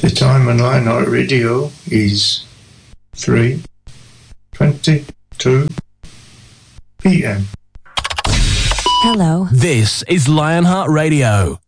The time on Lionheart Radio is 3:22 p.m. Hello. This is Lionheart Radio.